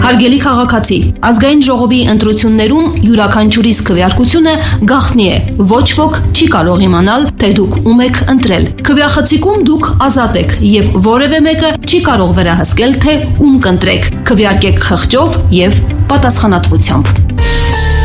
Հարգելի քաղաքացի, ազգային ժողովի ընտրություններում յուրաքանչյուրիս քվեարկությունը գաղտնի է։ Ոչ ոք չի կարող իմանալ, թե դուք ում եք ընտրել։ Քվեախցիկում դուք ազատ եք եւ որևէ մեկը չի կարող վերահսկել, թե ում կընտրեք։ Քվեարկեք խղճով եւ պատասխանատվությամբ։